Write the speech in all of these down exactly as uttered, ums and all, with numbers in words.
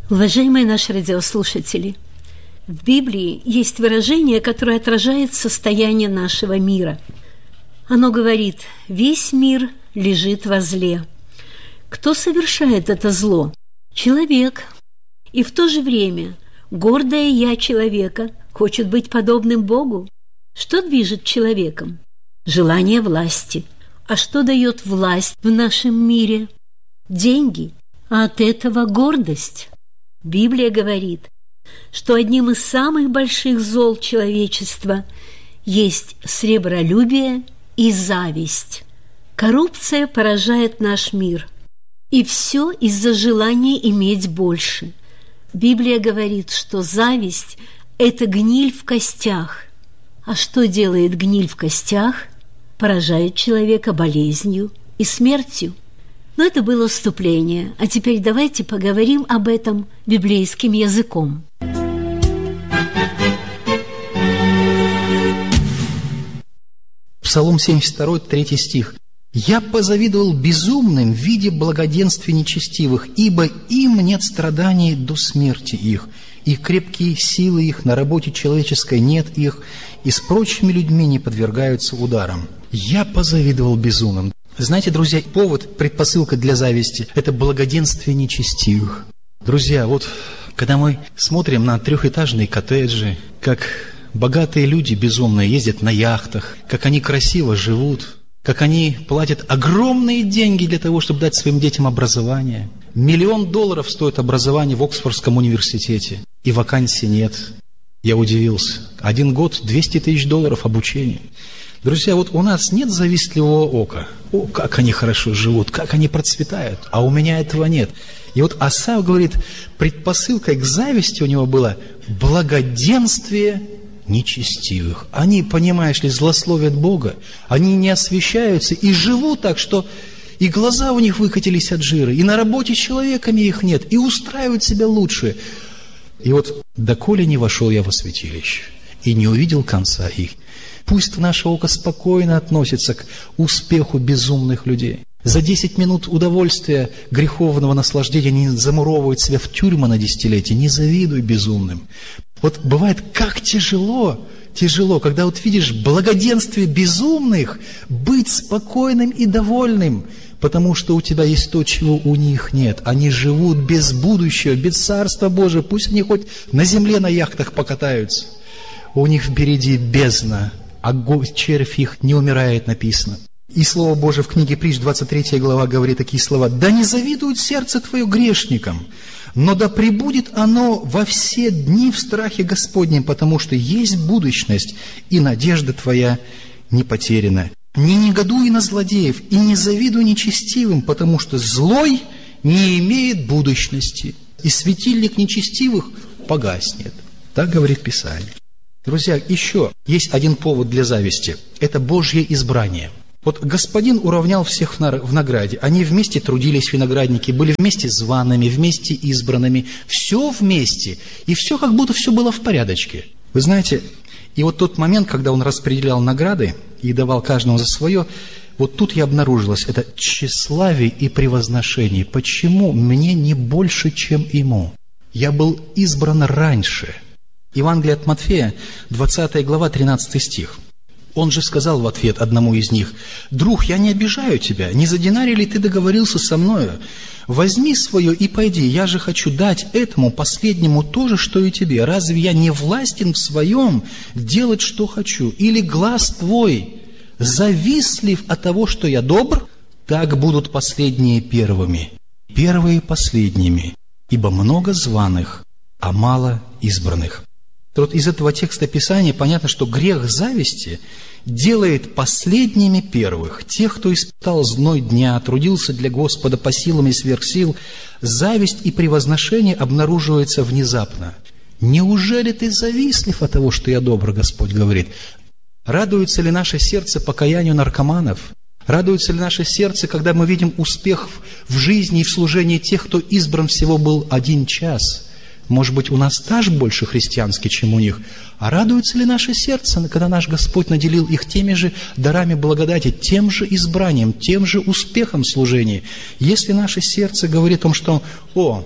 Уважаемые наши радиослушатели, в Библии есть выражение, которое отражает состояние нашего мира. Оно говорит: «Весь мир лежит во зле». Кто совершает это зло? Человек. И в то же время гордое «я» человека хочет быть подобным Богу. Что движет человеком? Желание власти. А что дает власть в нашем мире? Деньги. А от этого гордость. Библия говорит, что одним из самых больших зол человечества есть сребролюбие и зависть. Коррупция поражает наш мир. И все из-за желания иметь больше. Библия говорит, что зависть – это гниль в костях. А что делает гниль в костях? Поражает человека болезнью и смертью. Но это было вступление. А теперь давайте поговорим об этом библейским языком. Псалом семьдесят два, третий стих. «Я позавидовал безумным в виде благоденствия нечестивых, ибо им нет страданий до смерти их, и крепкие силы их, на работе человеческой нет их, и с прочими людьми не подвергаются ударам. Я позавидовал безумным». Знаете, друзья, повод, предпосылка для зависти – это благоденствие нечестивых. Друзья, вот когда мы смотрим на трехэтажные коттеджи, как богатые люди безумные ездят на яхтах, как они красиво живут, как они платят огромные деньги для того, чтобы дать своим детям образование. Миллион долларов стоит образование в Оксфордском университете, и вакансий нет. Я удивился. Один год, двести тысяч долларов обучения. Друзья, вот у нас нет завистливого ока. О, как они хорошо живут, как они процветают, а у меня этого нет. И вот Асав говорит, предпосылкой к зависти у него было благоденствие нечестивых. Они, понимаешь ли, злословят Бога, они не освящаются и живут так, что и глаза у них выкатились от жира, и на работе с человеками их нет, и устраивают себя лучше. И вот доколе не вошел я во святилище и не увидел конца их. Пусть наше око спокойно относится к успеху безумных людей. За десять минут удовольствия, греховного наслаждения не замуровывают себя в тюрьмы на десятилетия. Не завидуй безумным. Вот бывает, как тяжело, тяжело, когда вот видишь благоденствие безумных, быть спокойным и довольным, потому что у тебя есть то, чего у них нет. Они живут без будущего, без Царства Божия. Пусть они хоть на земле на яхтах покатаются. У них впереди бездна, а червь их не умирает, написано. И Слово Божие в книге Притч, двадцать третья глава, говорит такие слова. «Да не завидует сердце твое грешникам, но да пребудет оно во все дни в страхе Господнем, потому что есть будущность, и надежда твоя не потеряна. Не негодуй на злодеев, и не завидуй нечестивым, потому что злой не имеет будущности, и светильник нечестивых погаснет». Так говорит Писание. Друзья, еще есть один повод для зависти. Это Божье избрание. Вот Господин уравнял всех в награде. Они вместе трудились, виноградники, были вместе зваными, вместе избранными. Все вместе. И все как будто все было в порядочке. Вы знаете, и вот тот момент, когда Он распределял награды и давал каждому за свое, вот тут я обнаружилось, это тщеславие и превозношение. Почему мне не больше, чем ему? Я был избран раньше. Евангелие от Матфея, двадцатая глава, тринадцатый стих. Он же сказал в ответ одному из них: «Друг, я не обижаю тебя, не за динарий ли ты договорился со мною? Возьми свое и пойди, я же хочу дать этому последнему то же, что и тебе. Разве я не властен в своем делать, что хочу? Или глаз твой завистлив от того, что я добр? Так будут последние первыми, первые последними, ибо много званых, а мало избранных». Вот из этого текста Писания понятно, что грех зависти делает последними первых. Тех, кто испытал зной дня, трудился для Господа по силам и сверх сил, зависть и превозношение обнаруживаются внезапно. «Неужели ты завистлив от того, что я добр?» Господь говорит. Радуется ли наше сердце покаянию наркоманов? Радуется ли наше сердце, когда мы видим успех в жизни и в служении тех, кто избран всего был один час? Может быть, у нас стаж больше христианский, чем у них. А радуется ли наше сердце, когда наш Господь наделил их теми же дарами благодати, тем же избранием, тем же успехом в служении? Если наше сердце говорит о том, что «О,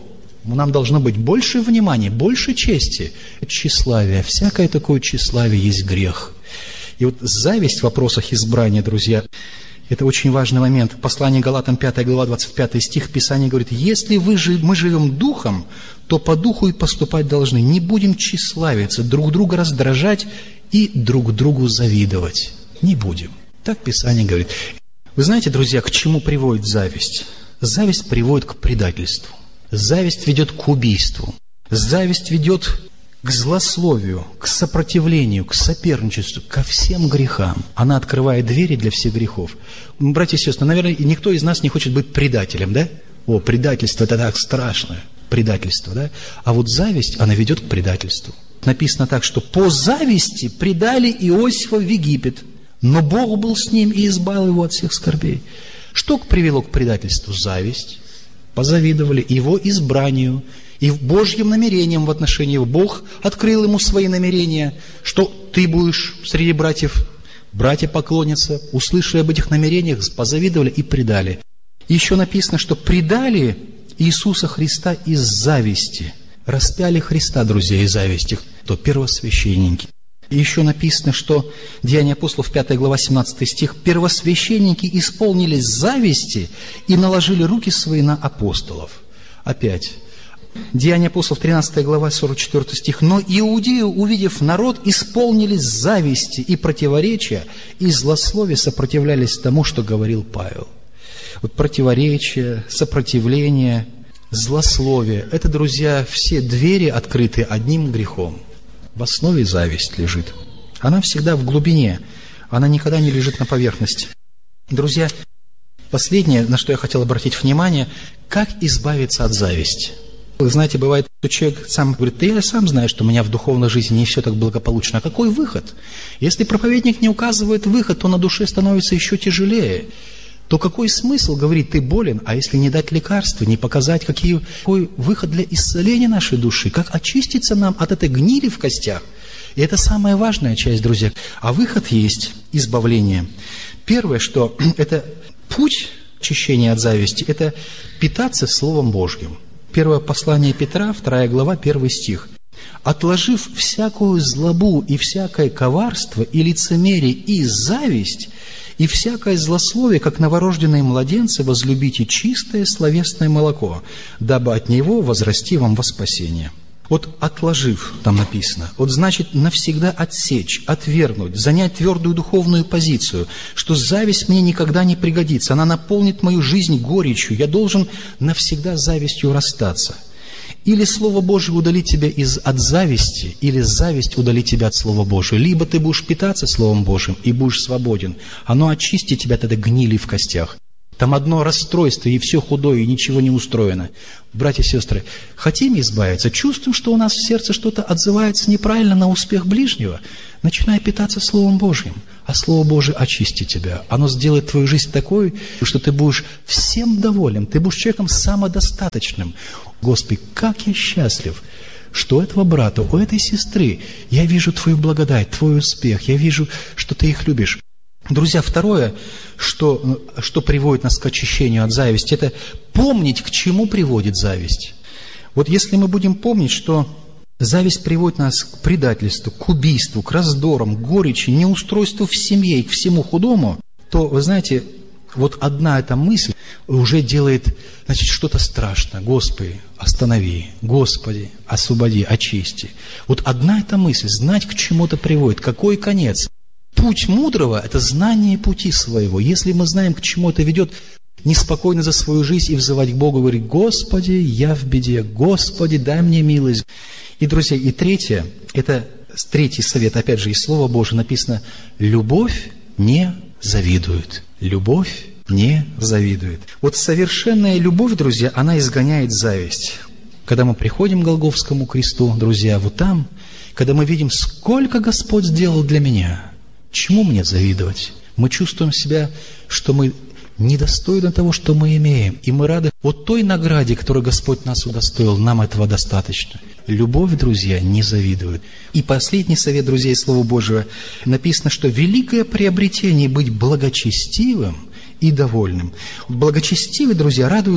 Нам должно быть больше внимания, больше чести. Тщеславие. Всякое такое тщеславие есть грех. И вот зависть в вопросах избрания, друзья, это очень важный момент. Послание Галатам, пятая глава, двадцать пятый стих, Писание говорит: если вы, мы живем духом, то по духу и поступать должны. Не будем тщеславиться, друг друга раздражать и друг другу завидовать. Не будем. Так Писание говорит. Вы знаете, друзья, к чему приводит зависть? Зависть приводит к предательству. Зависть ведет к убийству. Зависть ведет к злословию, к сопротивлению, к соперничеству, ко всем грехам. Она открывает двери для всех грехов. Братья и сестры, наверное, никто из нас не хочет быть предателем, да? О, предательство – это так страшно. Предательство, да? А вот зависть, она ведет к предательству. Написано так, что по зависти предали Иосифа в Египет, но Бог был с ним и избавил его от всех скорбей. Что привело к предательству? Зависть. Позавидовали его избранию и Божьим намерениям в отношении его. Бог открыл ему свои намерения, что ты будешь среди братьев, братья поклонятся, услышали об этих намерениях, позавидовали и предали. Еще написано, что предали Иисуса Христа из зависти. Распяли Христа, друзья, из зависти. То первосвященники. И еще написано, что Деяния апостолов, пятая глава, семнадцатый стих, первосвященники исполнились зависти и наложили руки свои на апостолов. Опять. Деяния апостолов, тринадцатая глава, сорок четвёртый стих. Но иудеи, увидев народ, исполнились зависти и противоречия, и злословия сопротивлялись тому, что говорил Павел. Вот противоречие, сопротивление, злословие – это, друзья, все двери открыты одним грехом. В основе зависть лежит. Она всегда в глубине, она никогда не лежит на поверхности. Друзья, последнее, на что я хотел обратить внимание, как избавиться от зависти. Вы знаете, бывает, что человек сам говорит: да я сам знаю, что у меня в духовной жизни не все так благополучно. А какой выход? Если проповедник не указывает выход, то на душе становится еще тяжелее. То какой смысл говорить: ты болен, а если не дать лекарства, не показать, какие, какой выход для исцеления нашей души, как очиститься нам от этой гнили в костях? И это самая важная часть, друзья. А выход есть, избавление. Первое, что это путь очищения от зависти, это питаться Словом Божьим. Первое послание Петра, вторая глава, первый стих. «Отложив всякую злобу и всякое коварство, и лицемерие, и зависть, и всякое злословие, как новорожденные младенцы, возлюбите чистое словесное молоко, дабы от него возрасти вам во спасение». Вот «отложив» там написано. Вот значит навсегда отсечь, отвергнуть, занять твердую духовную позицию, что зависть мне никогда не пригодится, она наполнит мою жизнь горечью, я должен навсегда с завистью расстаться. Или Слово Божие удалит тебя из, от зависти, или зависть удалит тебя от Слова Божия. Либо ты будешь питаться Словом Божьим и будешь свободен. Оно очистит тебя от этой гнили в костях. Там одно расстройство, и все худое, и ничего не устроено. Братья и сестры, хотим избавиться, чувствуем, что у нас в сердце что-то отзывается неправильно на успех ближнего, начинай питаться Словом Божьим, а Слово Божие очистит тебя. Оно сделает твою жизнь такой, что ты будешь всем доволен, ты будешь человеком самодостаточным. Господи, как я счастлив, что у этого брата, у этой сестры я вижу Твою благодать, Твой успех, я вижу, что Ты их любишь. Друзья, второе, что, что приводит нас к очищению от зависти, это помнить, к чему приводит зависть. Вот если мы будем помнить, что зависть приводит нас к предательству, к убийству, к раздорам, к горечи, неустройству в семье и к всему худому, то, вы знаете, вот одна эта мысль уже делает, значит, что-то страшное. Господи, останови, Господи, освободи, очисти. Вот одна эта мысль, знать, к чему это приводит, какой конец. Путь мудрого – это знание пути своего. Если мы знаем, к чему это ведет, неспокойно за свою жизнь и взывать к Богу, говорить: Господи, я в беде, Господи, дай мне милость. И, друзья, и третье, это третий совет, опять же, из Слова Божьего написано: любовь не завидует. Любовь не завидует. Вот совершенная любовь, друзья, она изгоняет зависть. Когда мы приходим к Голгофскому кресту, друзья, вот там, когда мы видим, сколько Господь сделал для меня, чему мне завидовать? Мы чувствуем себя, что мы недостойны того, что мы имеем. И мы рады вот той награде, которую Господь нас удостоил. Нам этого достаточно. Любовь, друзья, не завидует. И последний совет, друзья, из Слова Божьего. Написано, что великое приобретение быть благочестивым и довольным. Благочестивые, друзья, радуются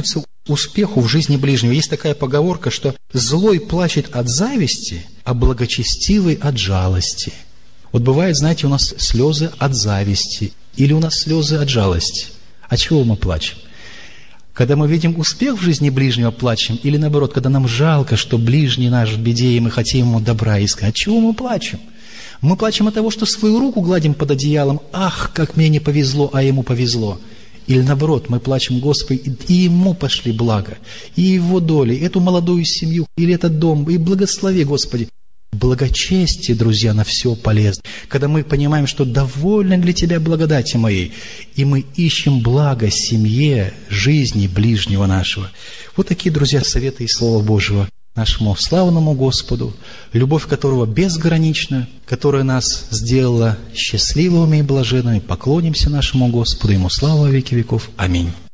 успеху в жизни ближнего. Есть такая поговорка, что злой плачет от зависти, а благочестивый от жалости. Вот бывает, знаете, у нас слезы от зависти или у нас слезы от жалости. От чего мы плачем? Когда мы видим успех в жизни ближнего, плачем, или наоборот, когда нам жалко, что ближний наш в беде, и мы хотим ему добра искать. От чего мы плачем? Мы плачем от того, что свою руку гладим под одеялом. Ах, как мне не повезло, а ему повезло. Или наоборот, мы плачем: Господи, и ему пошли блага, и его доли, эту молодую семью, или этот дом, и благослови, Господи. Благочестие, друзья, на все полезно. Когда мы понимаем, что довольно для Тебя благодати моей, и мы ищем благо семье, жизни ближнего нашего. Вот такие, друзья, советы из Слова Божьего нашему славному Господу, любовь которого безгранична, которая нас сделала счастливыми и блаженными. Поклонимся нашему Господу, Ему слава во веки веков. Аминь.